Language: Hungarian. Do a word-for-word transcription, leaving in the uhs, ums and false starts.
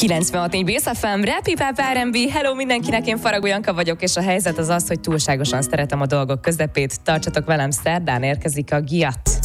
kilencvenhat négy Bész ef em, Rap, Hip-Hop, er end bé, hello mindenkinek, én Faragó Janka vagyok, és a helyzet az az, hogy túlságosan szeretem a dolgok közepét. Tartsatok velem, szerdán érkezik a Giat.